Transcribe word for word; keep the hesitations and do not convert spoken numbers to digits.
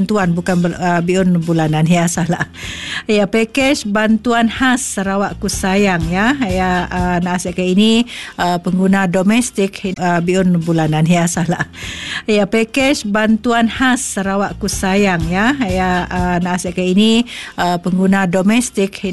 bantuan, bukan uh, biun bulanan ya, salah. Ya, pakej bantuan khas Sarawak Ku Sayang ya. Ya, uh, nasihatkan ini uh, pengguna domestik uh, biun bulanan ya, salah. Ya, pakej bantuan khas Sarawak Ku Sayang ya. Ya, uh, nasihatkan ini uh, pengguna domestik